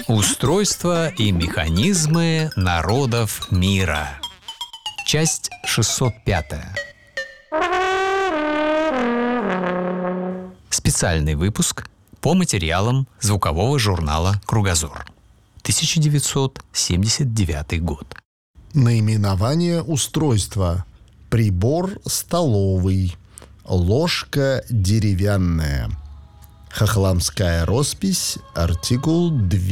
Устройство и механизмы народов мира. Часть 605. Специальный выпуск по материалам звукового журнала «Кругозор». 1979 год. Наименование устройства: прибор столовый, ложка деревянная. Хохломская роспись, артикул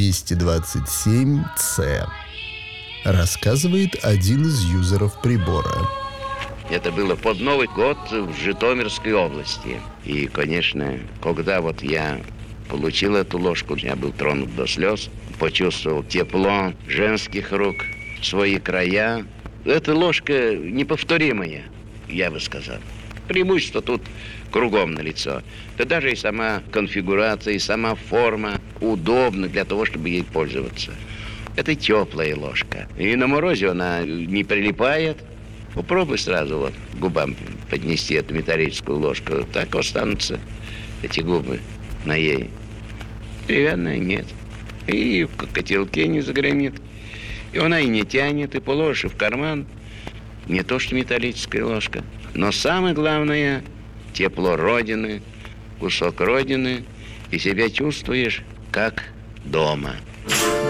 227-С. Рассказывает один из юзеров прибора. Это было под Новый год в Житомирской области. И, конечно, когда я получил эту ложку, я был тронут до слез, почувствовал тепло женских рук, свои края. Эта ложка неповторимая, я бы сказал. Преимущество тут кругом налицо. Да даже и сама конфигурация, и сама форма удобна для того, чтобы ей пользоваться. Это теплая ложка. И на морозе она не прилипает. Попробуй сразу к губам поднести эту металлическую ложку. Так останутся эти губы на ей. Деревянная нет. И в котелке не загремит. И она и не тянет, и положишь в карман. Не то, что металлическая ложка. Но самое главное – тепло Родины, кусок Родины, и себя чувствуешь как дома.